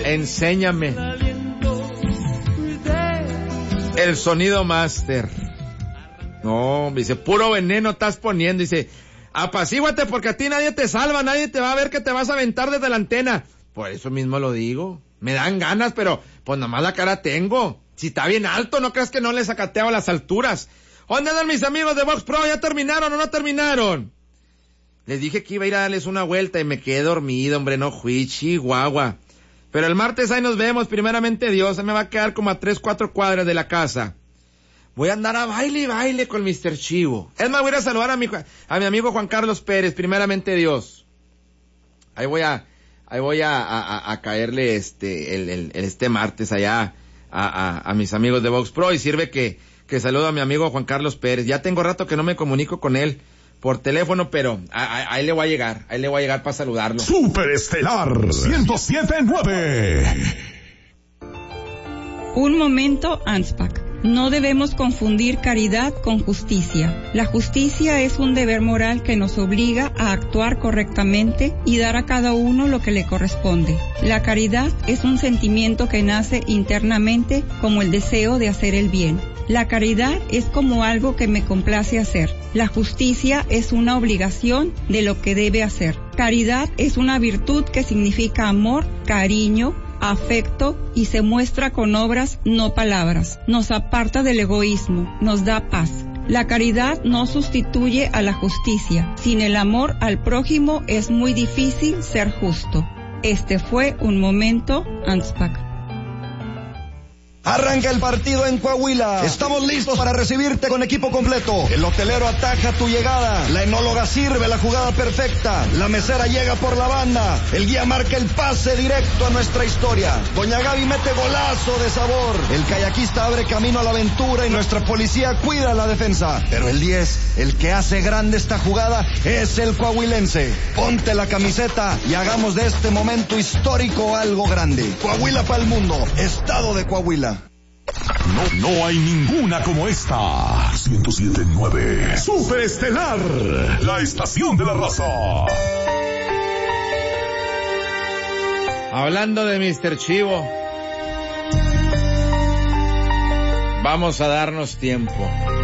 Enséñame el sonido máster. No, dice, puro veneno estás poniendo. Dice, apacíguate porque a ti nadie te salva, nadie te va a ver que te vas a aventar desde la antena. Por eso mismo lo digo. Me dan ganas, pero pues nomás la cara tengo. Si está bien alto, no creas que no les acateo a las alturas. ¿Dónde andan mis amigos de Vox Pro? ¿Ya terminaron o no terminaron? Les dije que iba a ir a darles una vuelta y me quedé dormido, hombre, no fui, chihuahua. Pero el martes ahí nos vemos, primeramente Dios, me va a quedar como a 3-4 cuadras de la casa. Voy a andar a baile y baile con Mr. Chivo. Es más, voy a ir a saludar a mi amigo Juan Carlos Pérez, primeramente Dios. Ahí voy a caerle este martes allá a mis amigos de Vox Pro, y sirve que saludo a mi amigo Juan Carlos Pérez. Ya tengo rato que no me comunico con él por teléfono, pero ahí le voy a llegar para saludarlo. Superestelar 107.9. Un momento, ANSPAC. No debemos confundir caridad con justicia. La justicia es un deber moral que nos obliga a actuar correctamente y dar a cada uno lo que le corresponde. La caridad es un sentimiento que nace internamente como el deseo de hacer el bien. La caridad es como algo que me complace hacer. La justicia es una obligación de lo que debe hacer. Caridad es una virtud que significa amor, cariño, afecto y se muestra con obras, no palabras. Nos aparta del egoísmo, nos da paz. La caridad no sustituye a la justicia. Sin el amor al prójimo es muy difícil ser justo. Este fue un momento, ANSPAC. Arranca el partido en Coahuila. Estamos listos para recibirte con equipo completo. El hotelero ataja tu llegada. La enóloga sirve la jugada perfecta. La mesera llega por la banda. El guía marca el pase directo a nuestra historia. Doña Gaby mete golazo de sabor. El kayakista abre camino a la aventura y nuestra policía cuida la defensa. Pero el 10, el que hace grande esta jugada, es el coahuilense. Ponte la camiseta y hagamos de este momento histórico algo grande. Coahuila para el mundo. Estado de Coahuila. No hay ninguna como esta. 107.9 Superestelar, la estación de la raza. Hablando de Mr. Chivo, vamos a darnos tiempo.